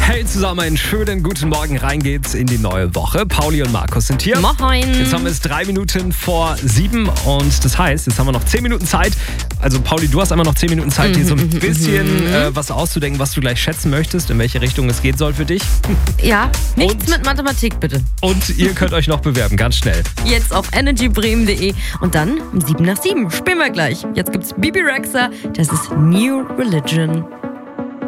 Hey zusammen, einen schönen guten Morgen. Rein geht's in die neue Woche. Pauli und Markus sind hier. Moin. Jetzt haben wir es 3 Minuten vor 7 und das heißt, jetzt haben wir noch 10 Minuten Zeit. Also Pauli, du hast einmal noch 10 Minuten Zeit, dir so ein bisschen was auszudenken, was du gleich schätzen möchtest, in welche Richtung es gehen soll für dich. Ja, nichts mit Mathematik bitte. Und ihr könnt euch noch bewerben, ganz schnell. Jetzt auf energybremen.de und dann um 7 nach 7 spielen wir gleich. Jetzt gibt's Bibi Rexha, das ist New Religion.